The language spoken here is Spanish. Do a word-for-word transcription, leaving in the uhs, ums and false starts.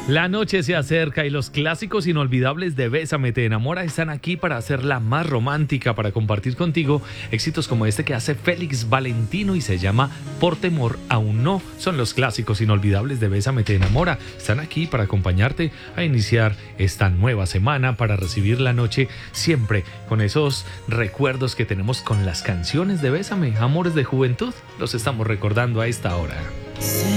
La noche se acerca y los clásicos inolvidables de Bésame, te enamora están aquí para hacerla más romántica, para compartir contigo éxitos como este que hace Félix Valentino y se llama Por temor a un no. Son los clásicos inolvidables de Bésame, te enamora. Están aquí para acompañarte a iniciar esta nueva semana, para recibir la noche siempre con esos recuerdos que tenemos con las canciones de Bésame, amores de juventud. Los estamos recordando a esta hora.